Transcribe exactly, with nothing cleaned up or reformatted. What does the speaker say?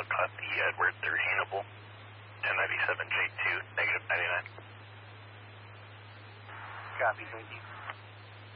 copy Edward thirteen-able, ten ninety-seven J two, negative ninety-nine. Copy, thank you.